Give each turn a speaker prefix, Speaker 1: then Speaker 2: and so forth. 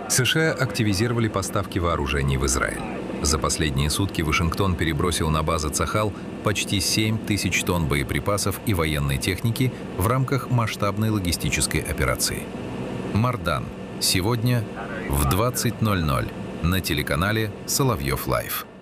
Speaker 1: США активизировали поставки вооружений в Израиль. За последние сутки Вашингтон перебросил на базы Цахал почти 7 тысяч тонн боеприпасов и военной техники в рамках масштабной логистической операции. Мардан. Сегодня в 20:00 на телеканале Соловьев Лайв.